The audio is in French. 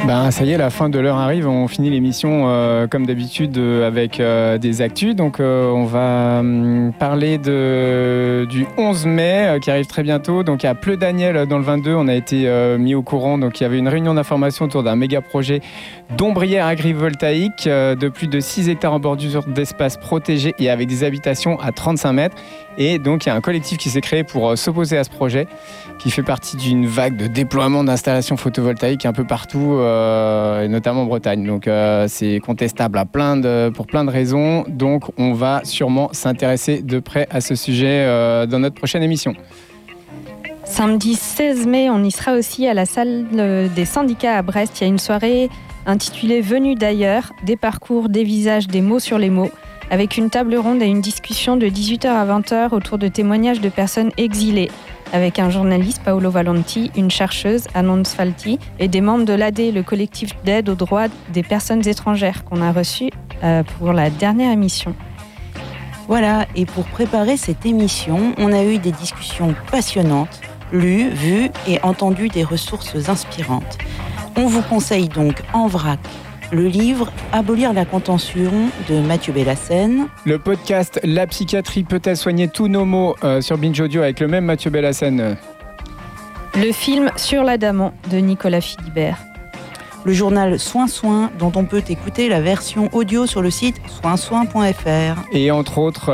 Ça y est, la fin de l'heure arrive. On finit l'émission comme d'habitude avec des actus. Donc on va parler du 11 mai qui arrive très bientôt. Donc à Pleu-Daniel dans le 22, on a été mis au courant. Donc il y avait une réunion d'information autour d'un méga projet d'ombrière agrivoltaïque de plus de 6 hectares en bordure d'espaces protégés et avec des habitations à 35 mètres. Et donc il y a un collectif qui s'est créé pour s'opposer à ce projet, qui fait partie d'une vague de déploiement d'installations photovoltaïques un peu partout, et notamment en Bretagne. Donc c'est contestable pour plein de raisons. Donc on va sûrement s'intéresser de près à ce sujet dans notre prochaine émission. Samedi 16 mai, on y sera aussi à la salle des syndicats à Brest. Il y a une soirée intitulée « Venus d'ailleurs », des parcours, des visages, des mots sur les mots, avec une table ronde et une discussion de 18h à 20h autour de témoignages de personnes exilées, avec un journaliste, Paolo Valonti, une chercheuse, Anand Sfalti, et des membres de l'AD, le collectif d'aide aux droits des personnes étrangères, qu'on a reçu pour la dernière émission. Voilà, et pour préparer cette émission, on a eu des discussions passionnantes, lu, vu et entendu des ressources inspirantes. On vous conseille donc en vrac le livre « Abolir la contention » de Mathieu Bellassène. Le podcast « La psychiatrie peut-elle soigner tous nos maux » sur Binge Audio avec le même Mathieu Bellassène. Le film « Sur l'Adamant » de Nicolas Philibert. Le journal Soin Soin, dont on peut écouter la version audio sur le site soinsoin.fr. Et entre autres,